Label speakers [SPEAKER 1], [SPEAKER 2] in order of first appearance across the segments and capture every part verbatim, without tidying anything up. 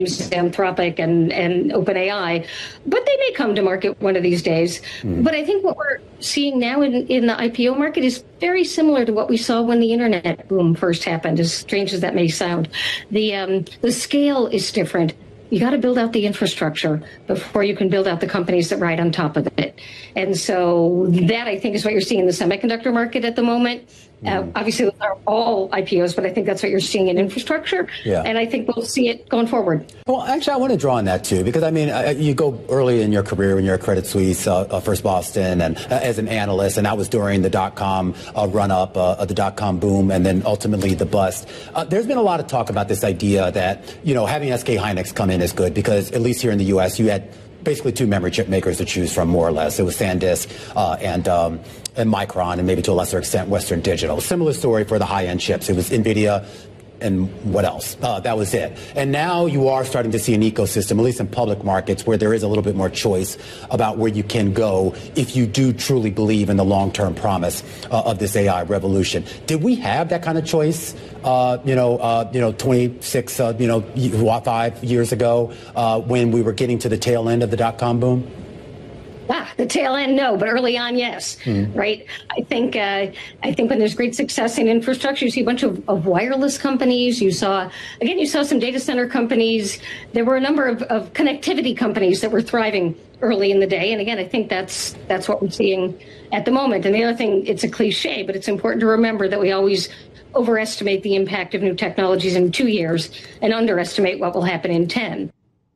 [SPEAKER 1] Anthropic and, and OpenAI, but they may come to market one of these days. Mm. But I think what we're seeing now in, in the I P O market is very similar to what we saw when the internet boom first happened, as strange as that may sound. The, um, the scale is different. You got to build out the infrastructure before you can build out the companies that ride on top of it. And so that, I think, is what you're seeing in the semiconductor market at the moment. Uh, obviously, those are all I P Os, but I think that's what you're seeing in infrastructure. Yeah. And I think we'll see it going forward.
[SPEAKER 2] Well, actually, I want to draw on that, too, because, I mean, uh, you go early in your career when you're at Credit Suisse, uh, uh, First Boston, and uh, as an analyst, and that was during the dot-com uh, run-up, uh, the dot-com boom, and then ultimately the bust. Uh, there's been a lot of talk about this idea that, you know, having S K Hynix come in is good because, at least here in the U S, you had basically two memory chip makers to choose from, more or less. It was SanDisk uh, and um, and Micron, and maybe to a lesser extent Western Digital. Similar story for the high-end chips. It was NVIDIA and what else? Uh, that was it. And now you are starting to see an ecosystem, at least in public markets, where there is a little bit more choice about where you can go if you do truly believe in the long-term promise uh, of this A I revolution. Did we have that kind of choice, uh, you know, uh, you know, twenty-six, uh, you know, five years ago uh, when we were getting to the tail end of the dot-com boom?
[SPEAKER 1] Ah, the tail end, no, but early on, yes. Mm. Right. I think uh, I think when there's great success in infrastructure, you see a bunch of, of wireless companies. You saw, again, you saw some data center companies. There were a number of, of connectivity companies that were thriving early in the day. And again, I think that's that's what we're seeing at the moment. And the other thing, it's a cliche, but it's important to remember that we always overestimate the impact of new technologies in two years and underestimate what will happen in ten.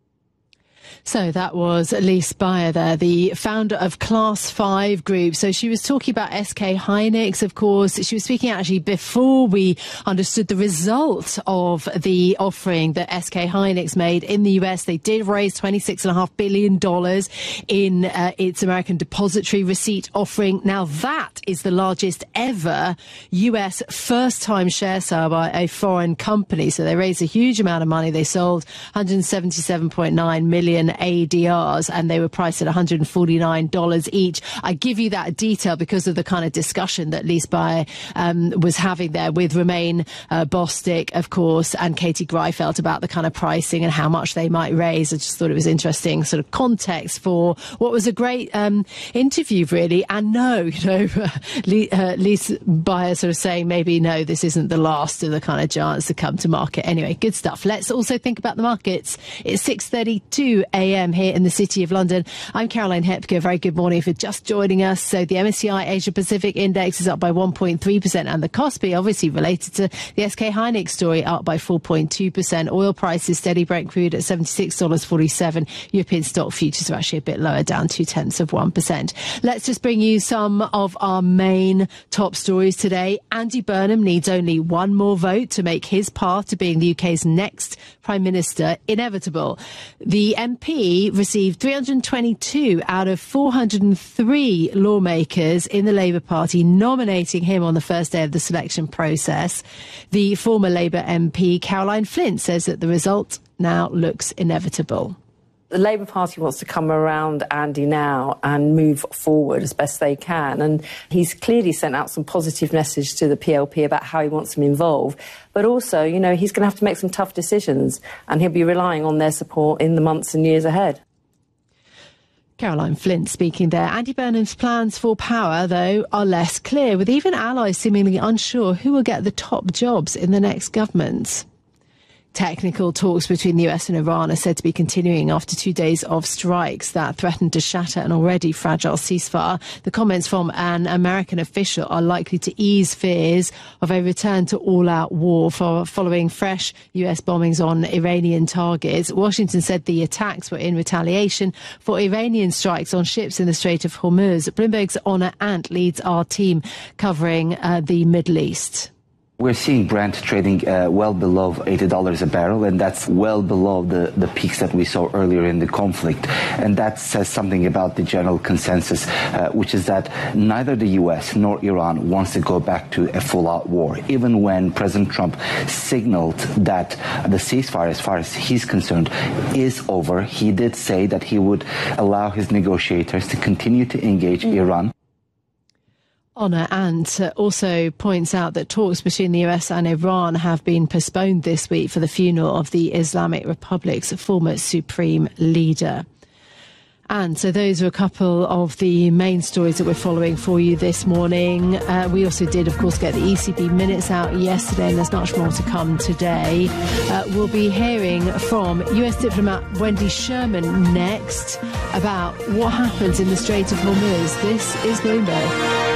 [SPEAKER 3] So that was Lise Buyer there, the founder of Class five Group. So she was talking about S K Hynix, of course. She was speaking actually before we understood the result of the offering that S K Hynix made in the U S. They did raise twenty-six point five billion dollars in uh, its American depository receipt offering. Now that is the largest ever U S first-time share sale by a foreign company. So they raised a huge amount of money. They sold one hundred seventy-seven point nine million A D Rs, and they were priced at one hundred forty-nine dollars each. I give you that detail because of the kind of discussion that Lise Buyer um, was having there with Romain uh, Bostick, of course, and Katie Greifeld about the kind of pricing and how much they might raise. I just thought it was interesting sort of context for what was a great um, interview, really. And no, you know, uh, Lise Buyer sort of saying maybe, no, this isn't the last of the kind of giants to come to market. Anyway, good stuff. Let's also think about the markets. It's six thirty-two a m here in the City of London. I'm Caroline Hepker. Very good morning if you're just joining us. So the M S C I Asia Pacific Index is up by one point three percent, and the Kospi, obviously related to the S K Hynix story, up by four point two percent. Oil prices steady, Brent crude at seventy-six dollars forty-seven. European stock futures are actually a bit lower, down two tenths of one percent. Let's just bring you some of our main top stories today. Andy Burnham needs only one more vote to make his path to being the U K's next Prime Minister inevitable. The M P received three hundred twenty-two out of four hundred three lawmakers in the Labour Party nominating him on the first day of the selection process. The former Labour M P Caroline Flint says that the result now looks inevitable.
[SPEAKER 4] The Labour Party wants to come around Andy now and move forward as best they can. And he's clearly sent out some positive message to the P L P about how he wants them involved. But also, you know, he's going to have to make some tough decisions, and he'll be relying on their support in the months and years ahead.
[SPEAKER 3] Caroline Flint speaking there. Andy Burnham's plans for power, though, are less clear, with even allies seemingly unsure who will get the top jobs in the next government. Technical talks between the U S and Iran are said to be continuing after two days of strikes that threatened to shatter an already fragile ceasefire. The comments from an American official are likely to ease fears of a return to all-out war for following fresh U S bombings on Iranian targets. Washington said the attacks were in retaliation for Iranian strikes on ships in the Strait of Hormuz. Bloomberg's Honor Ant leads our team covering uh, the Middle East.
[SPEAKER 5] We're seeing Brent trading uh, well below eighty dollars a barrel, and that's well below the, the peaks that we saw earlier in the conflict. And that says something about the general consensus, uh, which is that neither the U S nor Iran wants to go back to a full-out war. Even when President Trump signaled that the ceasefire, as far as he's concerned, is over, he did say that he would allow his negotiators to continue to engage Iran.
[SPEAKER 3] Honor Ant also points out that talks between the U S and Iran have been postponed this week for the funeral of the Islamic Republic's former supreme leader. And so those are a couple of the main stories that we're following for you this morning. Uh, we also did, of course, get the E C B minutes out yesterday, and there's much more to come today. Uh, we'll be hearing from U S diplomat Wendy Sherman next about what happens in the Strait of Hormuz. This is Bloomberg.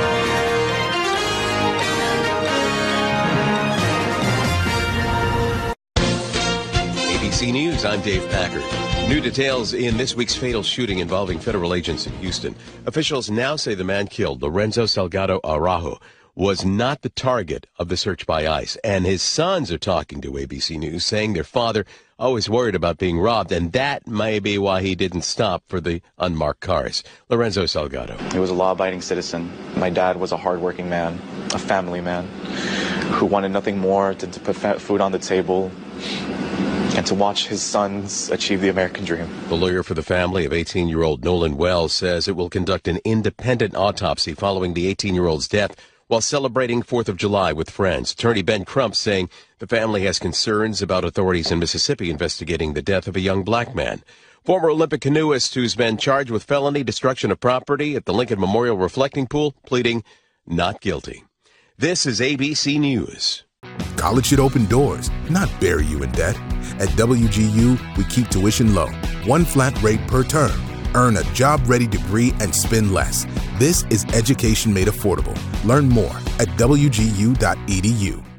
[SPEAKER 6] A B C News, I'm Dave Packard. New details in this week's fatal shooting involving federal agents in Houston. Officials now say the man killed, Lorenzo Salgado Araujo, was not the target of the search by ICE. And his sons are talking to A B C News, saying their father always worried about being robbed, and that may be why he didn't stop for the unmarked cars. Lorenzo Salgado.
[SPEAKER 7] He was a law-abiding citizen. My dad was a hardworking man, a family man, who wanted nothing more than to put food on the table and to watch his sons achieve the American dream.
[SPEAKER 6] The lawyer for the family of eighteen-year-old Nolan Wells says it will conduct an independent autopsy following the eighteen-year-old's death while celebrating fourth of July with friends. Attorney Ben Crump saying the family has concerns about authorities in Mississippi investigating the death of a young black man. Former Olympic canoeist who's been charged with felony destruction of property at the Lincoln Memorial Reflecting Pool, pleading not guilty. This is A B C News.
[SPEAKER 8] College should open doors, not bury you in debt. At W G U, we keep tuition low, one flat rate per term. Earn a job-ready degree and spend less. This is education made affordable. Learn more at W G U dot E D U.